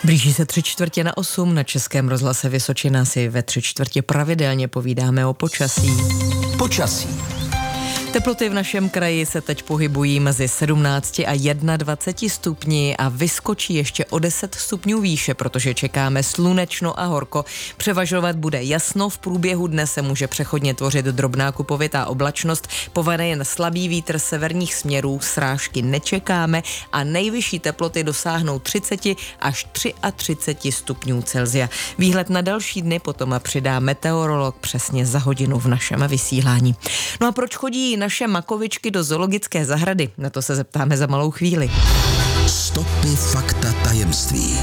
Blíží se 7:45 na Českém rozhlase Vysočina, si ve 3/4 pravidelně povídáme o počasí. Teploty v našem kraji se teď pohybují mezi 17 a 21 stupni a vyskočí ještě o 10 stupňů výše, protože čekáme slunečno a horko. Převažovat bude jasno, v průběhu dne se může přechodně tvořit drobná kupovitá oblačnost, povane jen slabý vítr severních směrů, srážky nečekáme a nejvyšší teploty dosáhnou 30 až 33 stupňů Celsia. Výhled na další dny potom přidá meteorolog přesně za hodinu v našem vysílání. No a proč chodí naše makovičky do zoologické zahrady? Na to se zeptáme za malou chvíli. Stopy, fakta, tajemství.